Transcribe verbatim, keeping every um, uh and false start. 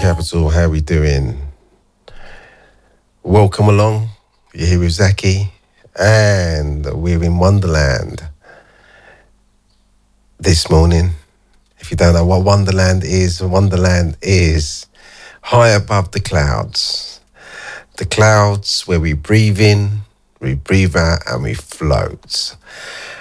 Capital. How we doing? Welcome along. You're here with Zaki, and we're in Wonderland this morning. If you don't know what Wonderland is, Wonderland is high above the clouds. The clouds where we breathe in, we breathe out, and we float.